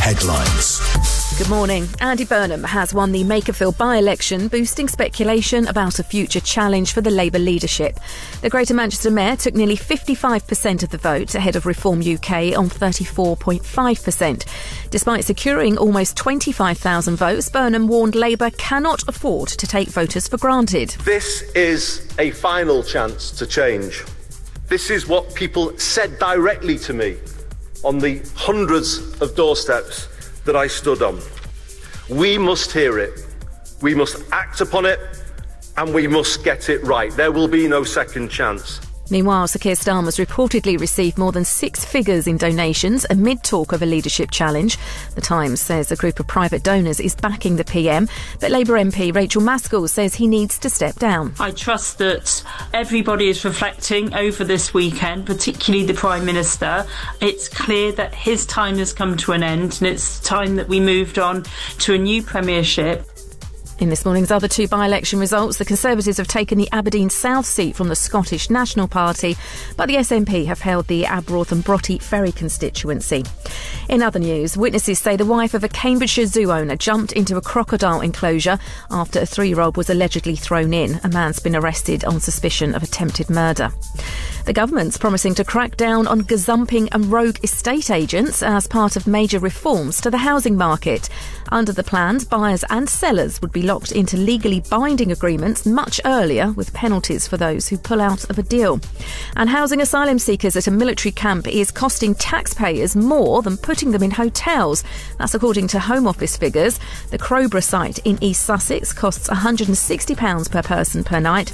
headlines. Good morning. Andy Burnham has won the Makerfield by-election, boosting speculation about a future challenge for the Labour leadership. The Greater Manchester Mayor took nearly 55% of the vote, ahead of Reform UK on 34.5%. Despite securing almost 25,000 votes, Burnham warned Labour cannot afford to take voters for granted. This is a final chance to change. This is what people said directly to me on the hundreds of doorsteps that I stood on. We must hear it, we must act upon it, and we must get it right. There will be no second chance. Meanwhile, Sir Keir Starmer's reportedly received more than six figures in donations amid talk of a leadership challenge. The Times says a group of private donors is backing the PM, but Labour MP Rachel Maskell says he needs to step down. I trust that everybody is reflecting over this weekend, particularly the Prime Minister. It's clear that his time has come to an end, and it's time that we moved on to a new premiership. In this morning's other two by-election results, the Conservatives have taken the Aberdeen South seat from the Scottish National Party, but the SNP have held the Arbroath and Broughty Ferry constituency. In other news, witnesses say the wife of a Cambridgeshire zoo owner jumped into a crocodile enclosure after a 3-year-old was allegedly thrown in. A man's been arrested on suspicion of attempted murder. The government's promising to crack down on gazumping and rogue estate agents as part of major reforms to the housing market. Under the plans, buyers and sellers would be locked into legally binding agreements much earlier, with penalties for those who pull out of a deal. And housing asylum seekers at a military camp is costing taxpayers more than putting them in hotels. That's according to Home Office figures. The Crowborough site in East Sussex costs £160 per person per night,